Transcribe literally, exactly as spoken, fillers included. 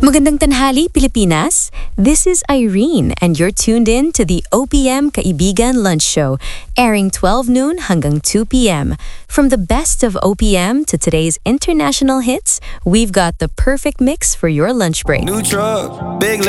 Magandang tanghali, Pilipinas! This is Irene and you're tuned in to the O P M Kaibigan Lunch Show, airing twelve noon hanggang two p m. From the best of O P M to today's international hits, we've got the perfect mix for your lunch break. New truck, big